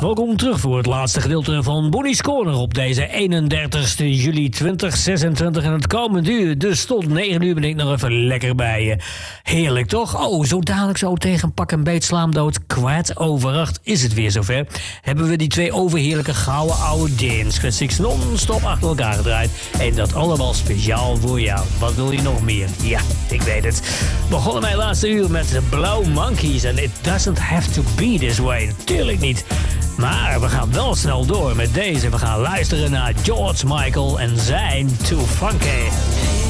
Welkom terug voor het laatste gedeelte van Bonnie's Corner op deze 31 juli 2026 en het komende uur. Dus tot 9 uur ben ik nog even lekker bij je. Heerlijk toch? Oh, zo dadelijk zo tegen pak en beet slaamdood. 7:15 is het weer zover. Hebben we die twee overheerlijke gouden oude dance classics non-stop achter elkaar gedraaid. En dat allemaal speciaal voor jou. Wat wil je nog meer? Ja, ik weet het. We begonnen mijn laatste uur met de Blauw Monkeys en It Doesn't Have To Be This Way. Tuurlijk niet. Maar we gaan wel snel door met deze. We gaan luisteren naar George Michael en zijn Too Funky.